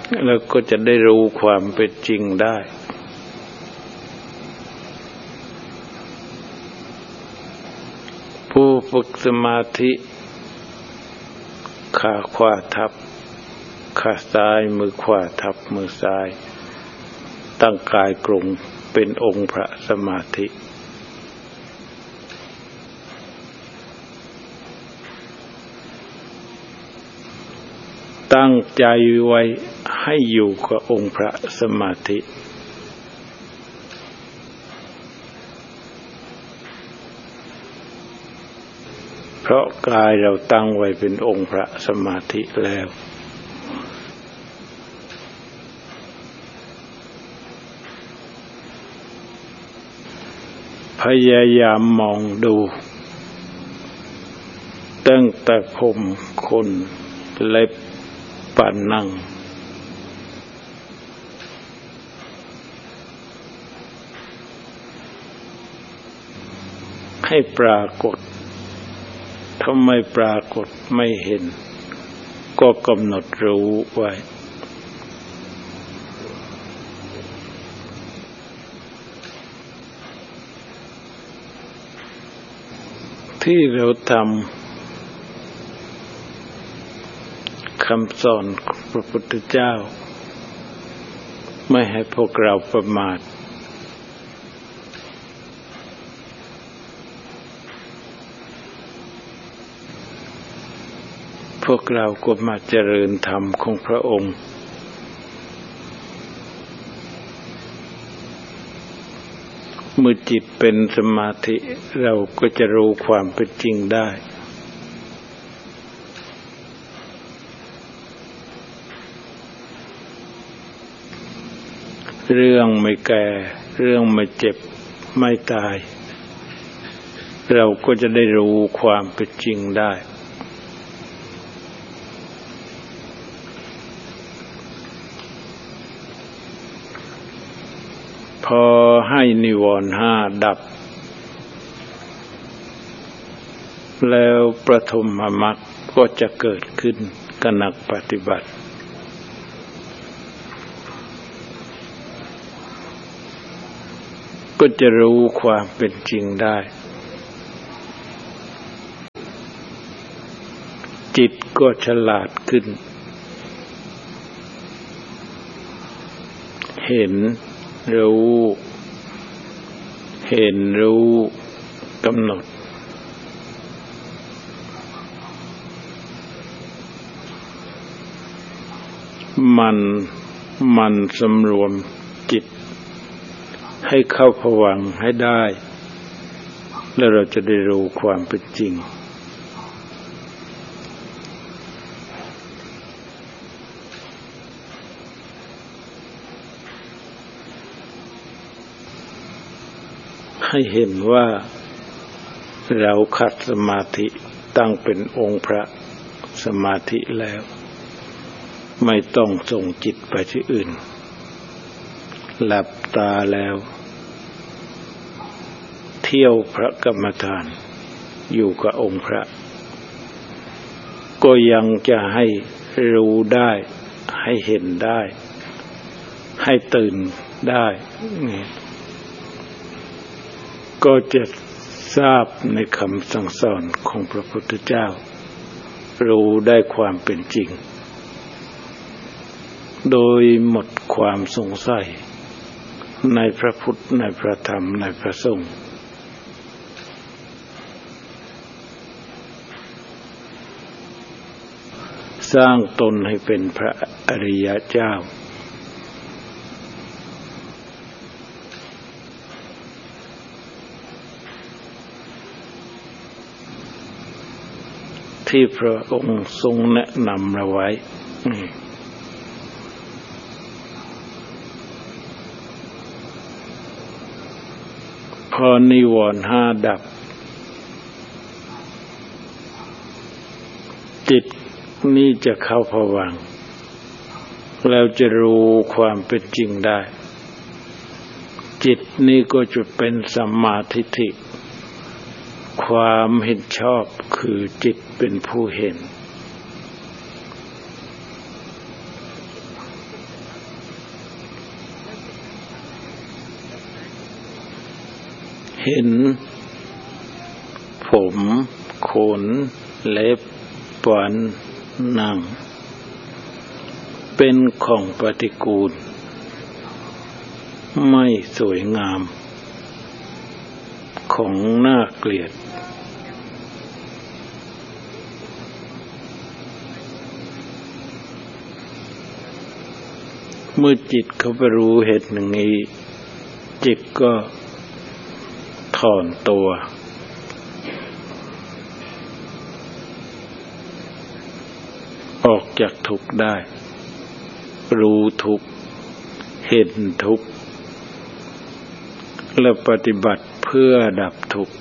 แล้วก็จะได้รู้ความเป็นจริงได้ผู้ฝึกสมาธิขาขวาทับขาซ้ายมือขวาทับมือซ้ายตั้งกายตรงเป็นองค์พระสมาธิตั้งใจไว้ให้อยู่กับองค์พระสมาธิเพราะกายเราตั้งไว้เป็นองค์พระสมาธิแล้วพยายามมองดูตั้งแต่ผมขนเล็บปันหนังให้ปรากฏถ้าไม่ปรากฏไม่เห็นก็กำหนดรู้ไว้ที่เราทำคำสอนของพระพุทธเจ้าไม่ให้พวกเราประมาทพวกเราก็มาเจริญธรรมของพระองค์เมื่อจิตเป็นสมาธิเราก็จะรู้ความเป็นจริงได้เรื่องไม่แก่เรื่องไม่เจ็บไม่ตายเราก็จะได้รู้ความเป็นจริงได้พอให้นิวรณ์ห้าดับแล้วปฐมมรรคก็จะเกิดขึ้นกับนักปฏิบัติก็จะรู้ความเป็นจริงได้จิตก็ฉลาดขึ้นเห็นรู้กำหนดมันสำรวมจิตให้เข้าภวังค์ให้ได้แล้วเราจะได้รู้ความเป็นจริงให้เห็นว่าเราขัดสมาธิตั้งเป็นองค์พระสมาธิแล้วไม่ต้องส่งจิตไปที่อื่นหลับตาแล้วเที่ยวพระกรรมฐานอยู่กับองค์พระก็ยังจะให้รู้ได้ให้เห็นได้ให้ตื่นได้ก็จะทราบในคำสั่งสอนของพระพุทธเจ้ารู้ได้ความเป็นจริงโดยหมดความสงสัยในพระพุทธในพระธรรมในพระสงฆ์สร้างตนให้เป็นพระอริยเจ้าที่พระองค์ทรงแนะนำเราไว้พอนิวรณ์ห้าดับจิตนี่จะเข้าภวังค์แล้วจะรู้ความเป็นจริงได้จิตนี่ก็จะเป็นสัมมาทิฏฐิความเห็นชอบคือจิตเป็นผู้เห็นเห็นผมขนเล็บฟันหนังเป็นของปฏิกูลไม่สวยงามของน่าเกลียดเมื่อจิตเขาไปรู้เหตุอย่างนี้จิตก็ถอนตัวออกจากทุกข์ได้รู้ทุกข์เห็นทุกข์และปฏิบัติเพื่อดับทุกข์